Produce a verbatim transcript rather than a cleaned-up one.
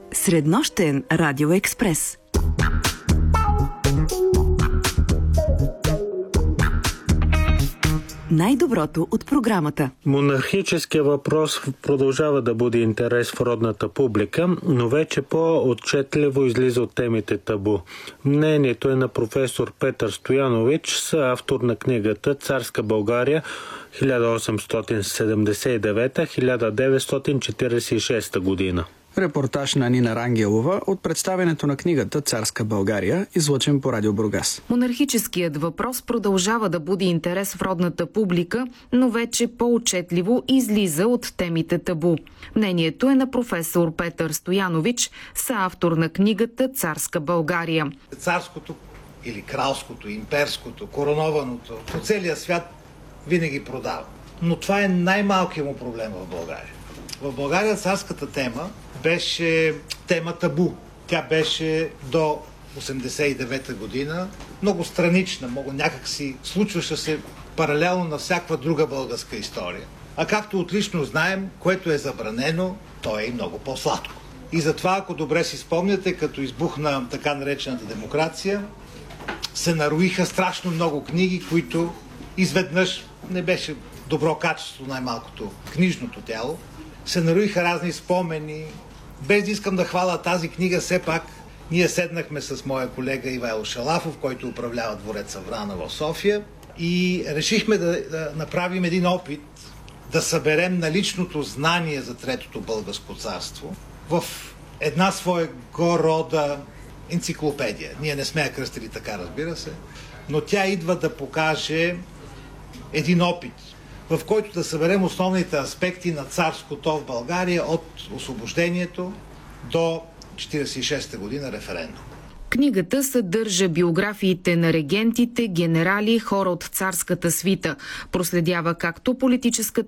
Среднощен радиоекспрес. Най-доброто от програмата. Монархическия въпрос продължава да буди интерес в родната публика, но вече по-отчетливо излиза от темите табу. Мнението е на професор Петър Стоянович, съавтор на книгата «Царска България хиляда осемстотин седемдесет и девета до хиляда деветстотин четиридесет и шеста година». Репортаж на Нина Рангелова от представянето на книгата «Царска България», излъчен по Радио Бургас. Монархическият въпрос продължава да буди интерес в родната публика, но вече по-отчетливо излиза от темите табу. Мнението е на професор Петър Стоянович, съавтор на книгата «Царска България». Царското или кралското, имперското, коронованото по целия свят винаги продава. Но това е най-малкият му проблем в България. В България царската тема беше тема табу. Тя беше до осемдесет и девета година много странична, много някакси случваше се паралелно на всяка друга българска история. А както отлично знаем, което е забранено, то е и много по-сладко. И затова, ако добре си спомняте, като избухна така наречената демокрация, се нароиха страшно много книги, които изведнъж не беше добро качество, най-малкото книжното тяло. Се нароиха разни спомени. Без да искам да хваля тази книга, все пак ние седнахме с моя колега Ивайло Шалафов, който управлява двореца Врана в София, и решихме да, да направим един опит да съберем наличното знание за Третото българско царство в една своего рода енциклопедия. Ние не сме я кръстили така, разбира се, но тя идва да покаже един опит, в който да съберем основните аспекти на царското в България от освобождението до четиридесет и шеста година референдум. Книгата съдържа биографиите на регентите, генерали, хора от царската свита. Проследява както политическата